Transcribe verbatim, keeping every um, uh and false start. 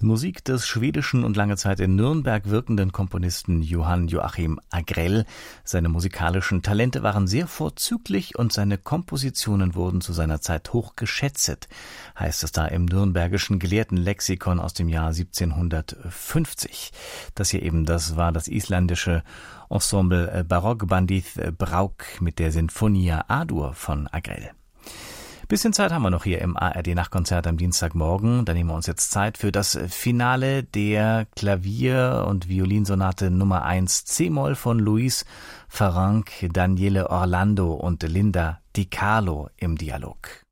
Musik des schwedischen und lange Zeit in Nürnberg wirkenden Komponisten Johann Joachim Agrell. Seine musikalischen Talente waren sehr vorzüglich und seine Kompositionen wurden zu seiner Zeit hoch geschätzt, heißt es da im nürnbergischen Gelehrtenlexikon aus dem Jahr siebzehnhundertfünfzig. Das hier eben, das war das isländische Ensemble Barockbandið Brauk mit der Sinfonia A-Dur von Agrell. Bisschen Zeit haben wir noch hier im A R D-Nachtkonzert am Dienstagmorgen. Da nehmen wir uns jetzt Zeit für das Finale der Klavier- und Violinsonate Nummer eins C-Moll von Luis Farranc, Daniele Orlando und Linda Di Carlo im Dialog.